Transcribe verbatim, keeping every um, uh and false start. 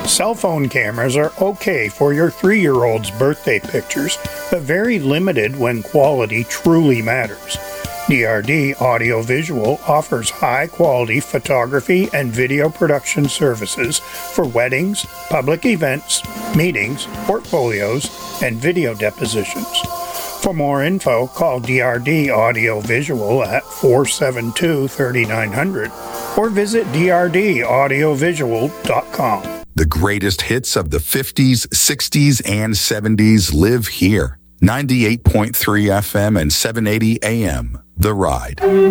Cell phone cameras are okay for your three-year-old's birthday pictures, but very limited when quality truly matters. D R D Audio Visual offers high-quality photography and video production services for weddings, public events, meetings, portfolios, and video depositions. For more info, call D R D Audio Visual at four seven two, three nine zero zero or visit d r d audio visual dot com. The greatest hits of the fifties, sixties, and seventies live here. ninety-eight point three F M and seven eighty A M. The Ride.